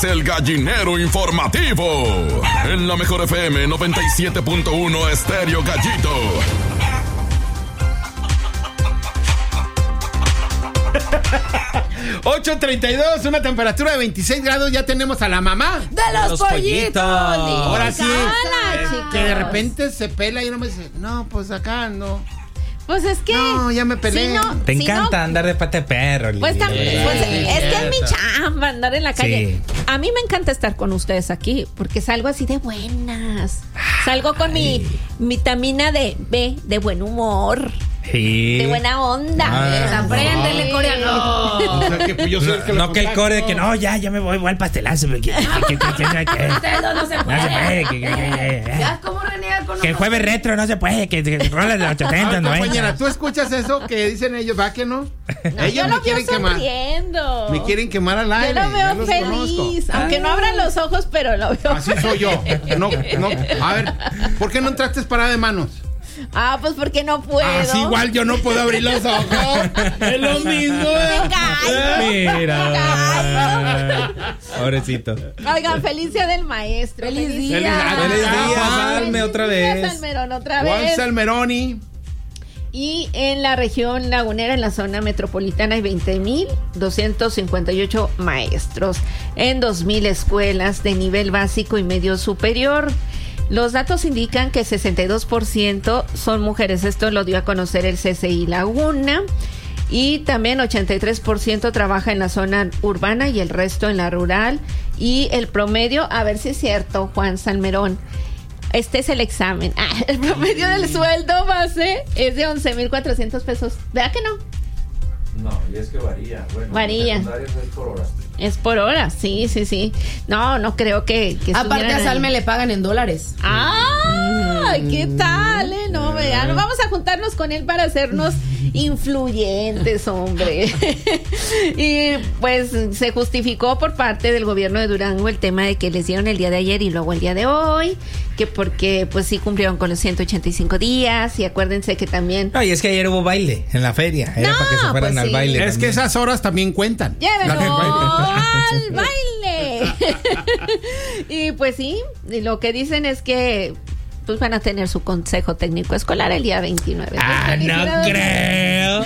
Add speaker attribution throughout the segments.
Speaker 1: El Gallinero Informativo. En la Mejor FM 97.1 Estéreo Gallito.
Speaker 2: ...8:32, una temperatura de 26 grados... ...ya tenemos a la mamá...
Speaker 3: ¡De los pollitos!
Speaker 2: Ahora sí,
Speaker 3: Hola,
Speaker 2: que de repente se pela y no me dice... ...no, pues acá no...
Speaker 3: Pues es que...
Speaker 2: No, ya me peleé.
Speaker 3: Si no,
Speaker 4: Te encanta andar de pata de perro,
Speaker 3: pues,
Speaker 4: Lili.
Speaker 3: es que es mi chamba andar en la calle.
Speaker 4: Sí.
Speaker 3: A mí me encanta estar con ustedes aquí porque salgo así de buenas. Salgo con mi vitamina B, de buen humor,
Speaker 4: Sí.
Speaker 3: de buena onda. Apréndele, coreano.
Speaker 2: O sea, que pues yo soy el que
Speaker 4: No que el core de que no, ya me voy al pastelazo.
Speaker 3: Ustedes no se puede. Ya, ¿cómo renegar con
Speaker 4: Que el jueves retro no se puede, que rola de los 80, 90.
Speaker 2: Compañera, ¿tú escuchas eso que dicen ellos? ¿Va que no?
Speaker 3: No,
Speaker 2: Ellos
Speaker 3: yo
Speaker 2: me
Speaker 3: lo veo
Speaker 2: quieren quemar.
Speaker 3: sonriendo.
Speaker 2: Me quieren quemar al aire.
Speaker 3: Yo lo veo
Speaker 2: los
Speaker 3: feliz,
Speaker 2: conozco.
Speaker 3: aunque no abran los ojos, pero lo veo.
Speaker 2: Así soy yo. No. A ver, ¿por qué no entraste parada de manos?
Speaker 3: Ah, pues porque no puedo.
Speaker 2: Así igual yo no puedo abrir los ojos. Es lo mismo.
Speaker 3: Me caigo.
Speaker 4: Mira. Pobrecito.
Speaker 3: Oigan, feliz día del maestro.
Speaker 5: Feliz día.
Speaker 4: Feliz día,
Speaker 2: Juan.
Speaker 4: Salme otra vez.
Speaker 3: Salmerón otra
Speaker 2: Juan
Speaker 3: vez.
Speaker 2: Salmeroni.
Speaker 3: Y en la región lagunera, en la zona metropolitana, hay 20,258 maestros en 2,000 escuelas de nivel básico y medio superior. Los datos indican que 62% son mujeres. Esto lo dio a conocer el CCI Laguna. Y también 83% trabaja en la zona urbana y el resto en la rural. Y el promedio, a ver si es cierto, Juan Salmerón. Este es el examen. El promedio del sueldo base es de 11,400 pesos. ¿Verdad que no?
Speaker 6: No, y es que varía. Bueno,
Speaker 3: Varía.
Speaker 6: en secundarias es por horas.
Speaker 3: Es por hora, sí. No creo que
Speaker 5: Aparte a
Speaker 3: estuvieran
Speaker 5: Salme
Speaker 3: ahí.
Speaker 5: le pagan en dólares.
Speaker 3: ¡Ah! ¿Qué tal? No, vean, vamos a juntarnos con él para hacernos influyentes, hombre. Y pues se justificó por parte del gobierno de Durango el tema de que les dieron el día de ayer y luego el día de hoy, que porque pues sí cumplieron con los 185 días y acuérdense que también...
Speaker 4: Ay, es que ayer hubo baile en la feria. Era para que se fueran
Speaker 3: pues
Speaker 4: al
Speaker 3: sí.
Speaker 4: baile.
Speaker 2: Es que
Speaker 4: también.
Speaker 2: esas horas también cuentan.
Speaker 3: ¡Llévenlo
Speaker 2: La del
Speaker 3: al baile! Y pues sí, y lo que dicen es que pues van a tener su consejo técnico escolar el día 29.
Speaker 4: Ah, no creo.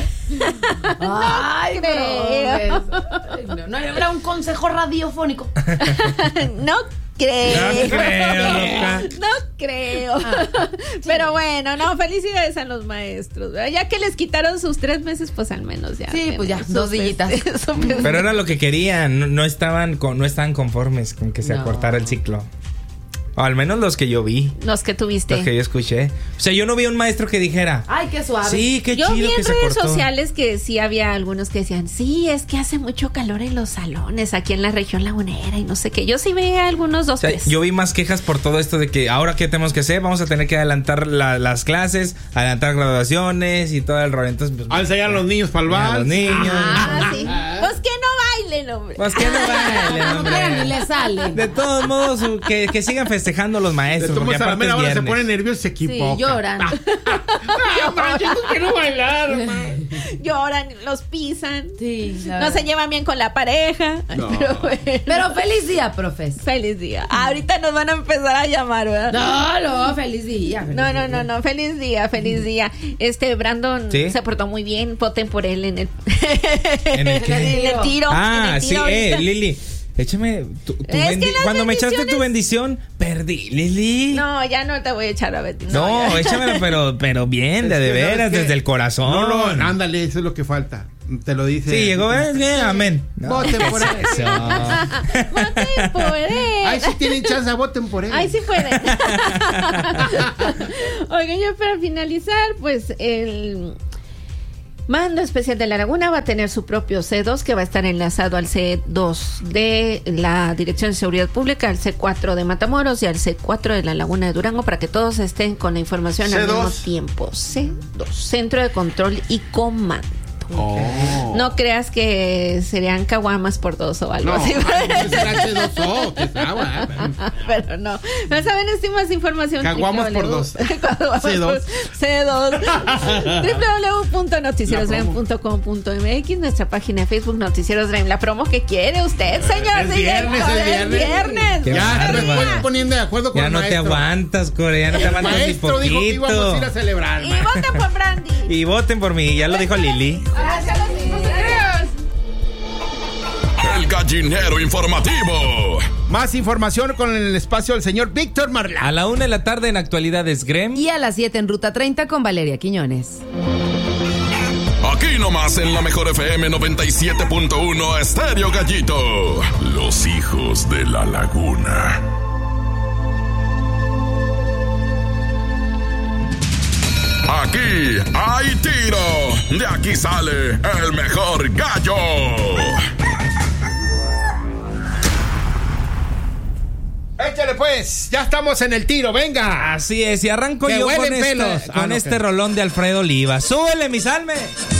Speaker 5: Ay,
Speaker 3: creo.
Speaker 5: No habrá un consejo radiofónico.
Speaker 3: No creo.
Speaker 4: No creo, loca.
Speaker 3: No creo. Pero bueno, no, felicidades a los maestros, ¿verdad? Ya que les quitaron sus 3 meses, pues al menos ya.
Speaker 5: Sí, pues ya,
Speaker 3: tienen
Speaker 5: 2
Speaker 3: su
Speaker 5: dillitas.
Speaker 3: su
Speaker 4: Pero era lo que querían. No estaban conformes con que se
Speaker 5: No.
Speaker 4: acortara el ciclo. O al menos los que yo vi.
Speaker 3: Los que tuviste.
Speaker 4: Los que yo escuché. O sea, yo no vi un maestro que dijera.
Speaker 5: Ay, qué suave.
Speaker 4: Sí, qué
Speaker 3: Yo vi
Speaker 4: chido que
Speaker 3: en
Speaker 4: se
Speaker 3: redes
Speaker 4: cortó.
Speaker 3: sociales que sí había algunos que decían, sí, es que hace mucho calor en los salones aquí en la región lagunera y no sé qué. Yo sí veía algunos
Speaker 4: O sea,
Speaker 3: 2-3.
Speaker 4: yo vi más quejas por todo esto de que ahora qué tenemos que hacer, vamos a tener que adelantar las clases, adelantar graduaciones y todo el rol. Entonces, pues,
Speaker 2: A enseñar a los niños para el
Speaker 4: a
Speaker 2: vals.
Speaker 4: los niños.
Speaker 3: Ah, sí. Pues que no bailen, hombre.
Speaker 4: Pues que no bailen,
Speaker 5: No quieran ni
Speaker 4: hombre.
Speaker 5: le sale.
Speaker 4: De todos modos, que sigan festejando los
Speaker 2: De
Speaker 4: maestros.
Speaker 2: todos modos,
Speaker 4: Porque
Speaker 2: a la
Speaker 4: aparte
Speaker 2: mera
Speaker 4: es
Speaker 2: hora se
Speaker 4: viernes.
Speaker 2: pone nervioso y se
Speaker 5: Sí,
Speaker 2: equivoca.
Speaker 5: lloran.
Speaker 2: No, chicos, quiero bailar.
Speaker 3: Lloran, los pisan.
Speaker 5: Sí, la
Speaker 3: No
Speaker 5: verdad.
Speaker 3: se llevan bien con la pareja.
Speaker 2: No.
Speaker 3: Pero bueno.
Speaker 5: Pero feliz día, profes.
Speaker 3: Feliz día. Ahorita nos van a empezar a llamar, ¿verdad?
Speaker 5: No, feliz día.
Speaker 3: No. Feliz día. Brandon
Speaker 4: ¿Sí?
Speaker 3: se portó muy bien. Voten por él en el...
Speaker 4: ¿En el qué?
Speaker 3: en el tiro.
Speaker 4: Ah,
Speaker 3: en el
Speaker 4: sí,
Speaker 3: tiro ahorita.
Speaker 4: Lili. Échame tu
Speaker 3: Es que las
Speaker 4: cuando me echaste tu
Speaker 3: bendiciones-
Speaker 4: bendición, perdí, Lili.
Speaker 3: No, ya no te voy a echar a Betty.
Speaker 4: No,
Speaker 3: ya.
Speaker 4: échamela, pero bien, de
Speaker 2: Es que,
Speaker 4: veras,
Speaker 2: ¿sabes qué?
Speaker 4: desde el corazón.
Speaker 2: No, ándale, eso es lo que falta. Te lo dice.
Speaker 4: Sí, llegó, amén. No,
Speaker 2: Voten por él.
Speaker 4: eso.
Speaker 3: Voten por él.
Speaker 2: Ay, si tienen chance, voten por él.
Speaker 3: Ay, sí pueden. Oigan, yo para finalizar, pues el Mando Especial de la Laguna va a tener su propio C2 que va a estar enlazado al C2 de la Dirección de Seguridad Pública, al C4 de Matamoros y al C4 de la Laguna de Durango para que todos estén con la información al
Speaker 2: C2.
Speaker 3: mismo tiempo. C2, Centro de Control y Comando.
Speaker 2: Oh.
Speaker 3: No creas que serían caguamas por 2 o algo
Speaker 2: No,
Speaker 3: así.
Speaker 2: ay, será H2O, que es agua.
Speaker 3: Pero no. No saben, esto y más información.
Speaker 2: Caguamas por 2.
Speaker 3: C2. C2. www.noticierosdream.com.mx, nuestra página de Facebook Noticieros Dream. La promo que quiere usted, señor.
Speaker 2: Es viernes, es viernes.
Speaker 4: Qué
Speaker 2: Ya me
Speaker 4: bárbaro.
Speaker 2: estoy poniendo de acuerdo con
Speaker 4: Ya
Speaker 2: el
Speaker 4: no te
Speaker 2: maestro.
Speaker 4: aguantas, Core, ya no te aguantas ni
Speaker 2: Maestro dijo que íbamos a ir
Speaker 4: poquito.
Speaker 2: a celebrar.
Speaker 3: Y voten por Brandy.
Speaker 4: Y voten por mí, ya lo dijo Lili.
Speaker 3: Gracias, los
Speaker 1: El gallinero informativo.
Speaker 2: Más información con el espacio del señor Víctor Marlán.
Speaker 4: A la 1 de la tarde en Actualidades Grem.
Speaker 5: Y a las 7 en Ruta 30 con Valeria Quiñones.
Speaker 1: Aquí nomás en la mejor FM 97.1 Estéreo Gallito. Los hijos de la laguna. Aquí hay tiro. De aquí sale el mejor gallo.
Speaker 2: Échale pues, ya estamos en el tiro, venga.
Speaker 4: Así es, y arranco
Speaker 2: Que
Speaker 4: yo
Speaker 2: huelen
Speaker 4: con,
Speaker 2: pelos.
Speaker 4: con
Speaker 2: No,
Speaker 4: este
Speaker 2: que-
Speaker 4: rolón de Alfredo Oliva. ¡Súbele, mi Salme!